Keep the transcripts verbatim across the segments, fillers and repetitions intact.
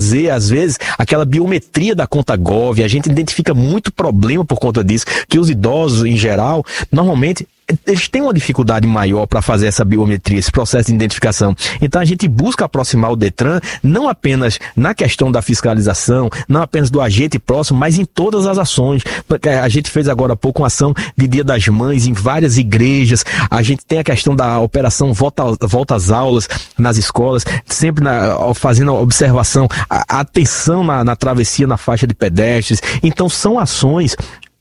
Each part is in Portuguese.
fazer, às vezes, aquela biometria da conta Gov. A gente identifica muito problema por conta disso, que os idosos, em geral, normalmente, eles têm uma dificuldade maior para fazer essa biometria, esse processo de identificação. Então a gente busca aproximar o Detran, não apenas na questão da fiscalização, não apenas do agente próximo, mas em todas as ações. A gente fez agora há pouco uma ação de Dia das Mães em várias igrejas. A gente tem a questão da operação Volta, volta às Aulas nas escolas, sempre na, fazendo a observação, a, a atenção na, na travessia, na faixa de pedestres. Então são ações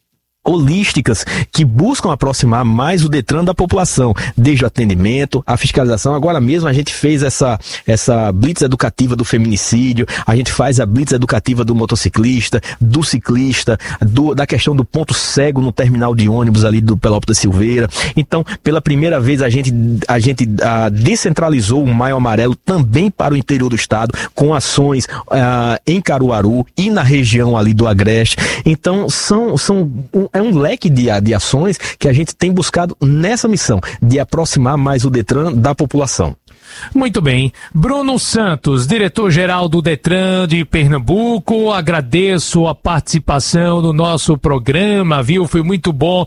holísticas que buscam aproximar mais o Detran da população, desde o atendimento, a fiscalização. Agora mesmo a gente fez essa, essa blitz educativa do feminicídio, a gente faz a blitz educativa do motociclista, do ciclista, do, da questão do ponto cego no terminal de ônibus ali do Pelópolis da Silveira. Então, pela primeira vez a gente, a gente a, descentralizou o Maio Amarelo também para o interior do estado, com ações a, em Caruaru e na região ali do Agreste. Então, são, são um, é um leque de, de ações que a gente tem buscado nessa missão, de aproximar mais o Detran da população. Muito bem. Bruno Santos, diretor-geral do Detran de Pernambuco, agradeço a participação no nosso programa, viu? Foi muito bom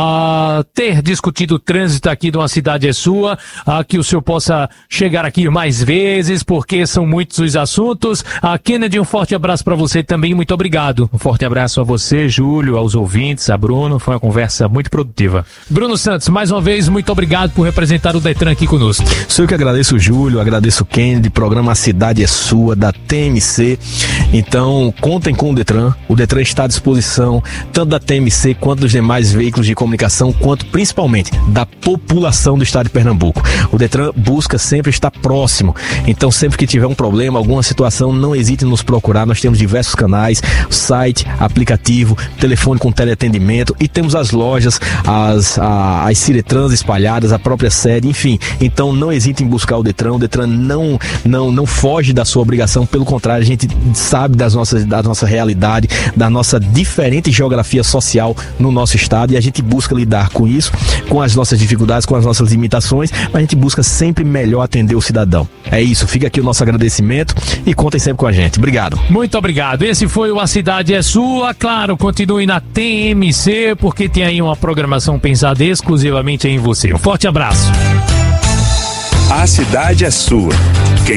uh, ter discutido o trânsito aqui de Uma Cidade é Sua, uh, que o senhor possa chegar aqui mais vezes, porque são muitos os assuntos. Uh, Kennedy, um forte abraço para você também, muito obrigado. Um forte abraço a você, Júlio, aos ouvintes, a Bruno, foi uma conversa muito produtiva. Bruno Santos, mais uma vez, muito obrigado por representar o Detran aqui conosco. Sou eu que agradeço, Júlio, agradeço o Kennedy, programa A Cidade é Sua, da T M C. Então, contem com o Detran. O Detran está à disposição, tanto da T M C quanto dos demais veículos de comunicação, quanto principalmente da população do estado de Pernambuco. O Detran busca sempre estar próximo. Então, sempre que tiver um problema, alguma situação, não hesite em nos procurar. Nós temos diversos canais, site, aplicativo, telefone com teleatendimento, e temos as lojas, as, a, as Ciretrans espalhadas, a própria sede, enfim. Então, não hesite em buscar o Detran. O Detran não, não, não foge da sua obrigação, pelo contrário, a gente sabe das nossas, da nossa realidade, da nossa diferente geografia social no nosso estado, e a gente busca lidar com isso, com as nossas dificuldades, com as nossas limitações, mas a gente busca sempre melhor atender o cidadão. É isso, fica aqui o nosso agradecimento e contem sempre com a gente. Obrigado. Muito obrigado. Esse foi o A Cidade é Sua. Claro, continue na T M C, porque tem aí uma programação pensada exclusivamente em você. Um forte abraço. A Cidade é Sua. Quem